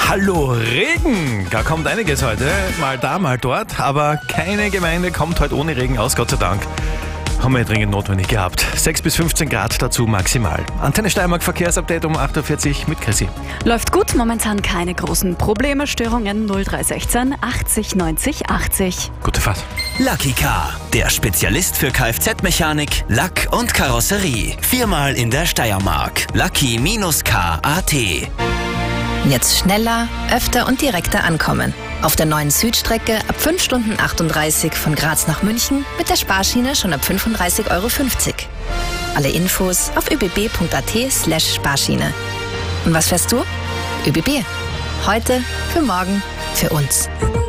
Hallo Regen! Da kommt einiges heute, mal da, mal dort, aber keine Gemeinde kommt heute ohne Regen aus, Gott sei Dank. Haben wir dringend notwendig gehabt. 6 bis 15 Grad dazu maximal. Antenne Steiermark Verkehrsupdate um 8.40 Uhr mit Chrissy. Läuft gut, momentan keine großen Probleme. Störungen 0316 80 90 80. Gute Fahrt. Lucky Car, der Spezialist für Kfz-Mechanik, Lack und Karosserie. 4-mal in der Steiermark. Lucky-Car.at. Jetzt schneller, öfter und direkter ankommen. Auf der neuen Südstrecke ab 5 Stunden 38 von Graz nach München mit der Sparschiene schon ab 35,50 €. Alle Infos auf öbb.at/Sparschiene. Und was fährst du? ÖBB. Heute, für morgen, für uns.